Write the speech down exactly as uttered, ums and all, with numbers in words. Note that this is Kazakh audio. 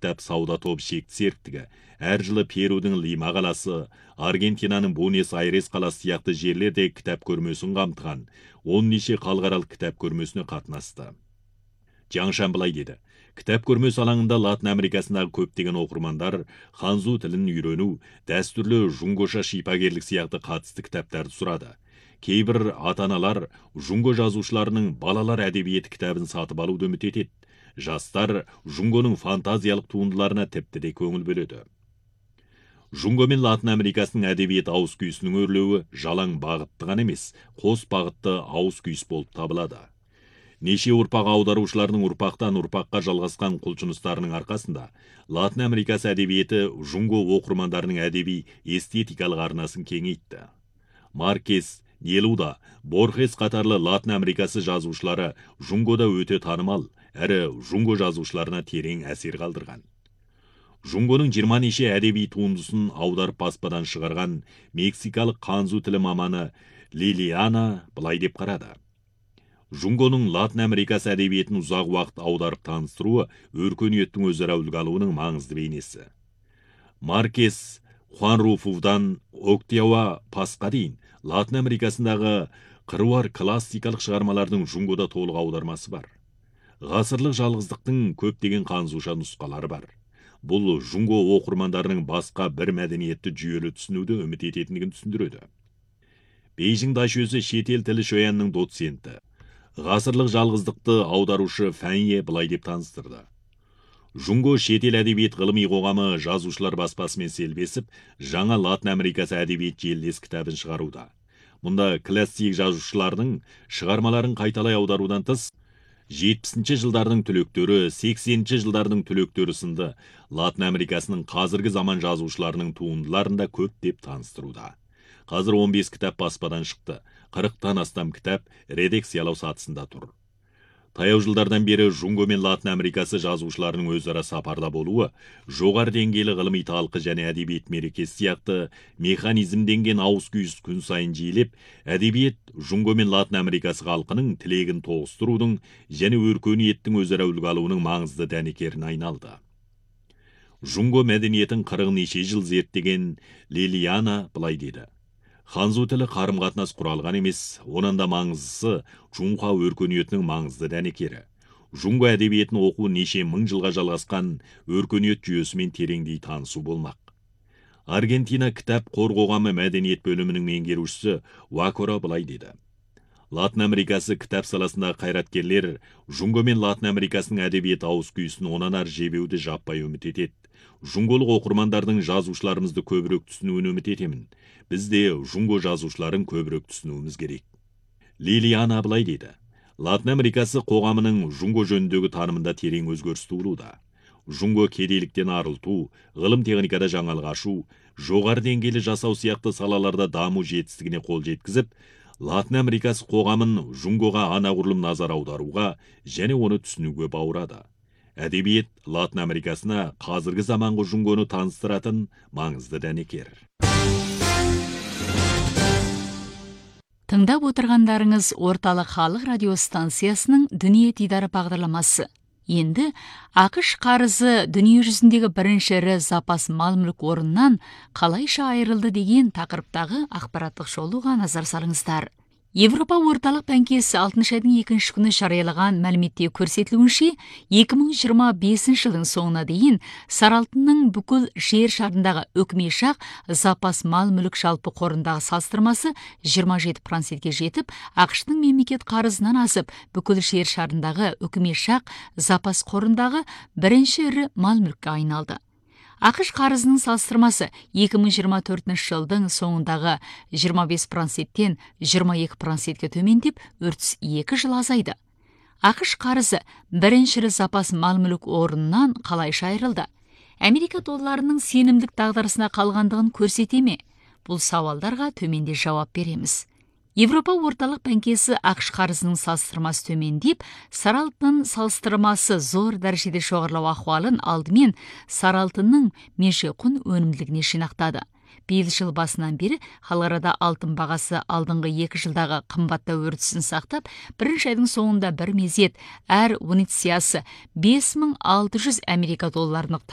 кітап сауда тобы шекті серіктігі әр жылы Перудің Лима қаласы, Аргентинаның Буэнос-Айрес қаласы сияқты жерлерде кітап көрмесін қамтыған он неше халықаралық кітап көрмесіне қатынасты. Жаңшан былай деді: кітап көрмесі алаңында Латын Америкасындағы көптеген оқырмандар ханзу тілін үйрену, дәстүрлі жунгоша шипагерлік сияқты қатысты кітаптарды сұрады. Кейбір ата-аналар жунго жазушыларының балалар әдебиеті кітабын сатып алуды үміт етеді. Жастар жунгоның фантазиялық туындыларына тіпті де көңіл бөледі. Жунго мен Латын Америкасының әдебиет ауыз күйісінің өрлеуі жалаң бағытты ғана емес, қос бағытты ауыз күйіс болып табылады. Неше ұрпақ аударушыларының ұрпақтан ұрпаққа жалғасқан құлшыныстарының арқасында Латын Америкасы әдебиеті жунго оқырмандарының әдеби эстетикалық арнасын кеңейтті. Маркес, Неруда, Борхес қатарлы Латын Америкасы жазушылары жунгода өте танымал, әрі жунго жазушыларына терең әсер қалдырған. Жунгоның жиырма неше әдеби туындысын аударып баспадан шығарған мексикалық ханзу тілі маманы Лилиана былай деп қарады: жунгоның Латын Америкасы әдебиетін ұзақ уақыт аударып таныстыруы өркениеттің өзара үлгі алуының маңызды бейнесі. Маркес, Хуан Руфудан Октиауа Пасқа дейін Латын Америкасындағы қыруар классикалық шығармалардың жунгода толық аудармасы бар. Ғасырлық жалғыздықтың көптеген ханзуша нұсқалары бар. Бұл жунго оқырмандарының басқа бір мәдениетті жүйелі түсінуді үміт ететіндігін түсіндіреді. Бейжің дашөзі шетел тілі шоянның доценті, ғасырлық жалғыздықты аударушы Фәнье былай деп таныстырды: жунго шетел әдебиет ғылыми қоғамы жазушылар баспасымен селбесіп, жаңа Латын Америкасы әдебиет желілес кітабын шығаруда. Мұнда классик жазушылардың шығармаларын қайталай аударудан тыс, жетпісінші жылдардың түлектері, сексенінші жылдардың түлектері сынды Латын Америкасының қазіргі заман жазушыларының туындыларында көптеп таныстыруда. Қазір он бес кітап баспадан шықты, қырықтан астам кітап редакциялау сатысында тұр. Таяу жылдардан бері жунго мен Латын Америкасы жазушыларының өзара сапарда болуы, жоғары деңгейлі ғылыми талқы және әдебиет мерекесі сияқты механизмденген ауыз күйіс күн сайын жиілеп, әдебиет жунго мен Латын Америкасы халқының тілегін тоғыстырудың және өркениеттің өзара үлгі алуының маңызды дәнекеріне айналды. Жунго мәдениетін қырық неше жыл зерттеген Лилиана былай деді: ханзу тілі қарым-қатынас құралған емес, онан да маңыздысы жунға өркениетінің маңызды дәнекері. Жунго әдебиетін оқу неше мың жылға жалғасқан өркениет жүйесімен тереңдей танысу болмақ. Аргентина кітап қор қоғамы мәдениет бөлімінің меңгерушісі Уакора былай деді: Латын Америкасы кітап саласындағы қайраткерлер жунго мен Латын Америкасының әдебиет ауыз күйісін онан ар жебеуді жаппай үміт етеді. Жунголық оқырмандардың жазушыларымызды көбірек түсінуін үміт етемін. Бізде жунго жазушыларын көбірек түсінуіміз керек. Лилиана былай деді: Латын Америкасы қоғамының жунго жөніндегі танымында терең өзгеріс туылуда. Жунго кедейліктен арылту, ғылым техникада жаңалық ашу, жоғары деңгейлі жасау сияқты салаларда даму жетістігіне қол жеткізіп, Латын Америкасы қоғамын жунгоға анағұрлым назар аударуға және оны түсінуге баурады. Әдебиет Латын Америкасына қазіргі заманғы жунгоны таныстыратын маңызды дәнекер. Тыңдап отырғандарыңыз орталық халық радиостанциясының Дүние дидары бағдарламасы. Енді ақш қарызы дүние жүзіндегі бірінші ірі запас мал-мүлік орнынан қалайша айырылды деген тақырыптағы ақпараттық шолуға назар салыңыздар. Европа орталық бәңкесі алтыншы айдың екінші күні жариялаған мәліметте көрсетілуінше, екі мың жиырма бесінші жылдың соңына дейін сары алтынның бүкіл жер шарындағы өкімешақ запас мал-мүлік жалпы қорындағы салыстырмасы жиырма жеті процентке жетіп, ақш-тың мемлекет қарызынан асып, бүкіл жер шарындағы өкімешақ запас қорындағы бірінші ірі мал-мүлікке айналды. ақш қарызының салыстырмасы екі мың жиырма төртінші жылдың соңындағы жиырма бес проценттен жиырма екі процентке төмендеп, отыз екі жыл азайды. ақш қарызы бірінші ірі запас мал-мүлік орнынан қалайша айырылды? Америка долларының сенімдік дағдарысына қалғандығын көрсете ме? Бұл сауалдарға төменде жауап береміз. Европа орталық бәңкесі ақш қарызының салыстырмасы төмендеп, сары алтынның салыстырмасы зор дәрежеде жоғарылау ахуалын алдымен сары алтынның межеқұн өнімділігіне жинақтады. Биыл жыл басынан бері халықарада алтын бағасы алдыңғы екі жылдағы қымбаттау үрдісін сақтап, бірінші айдың соңында бір мезет әр унциясы бес мың алты жүз Америка долларының